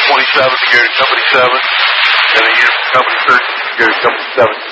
27 to go to company 7, and then unit from company 13 to go to company 17.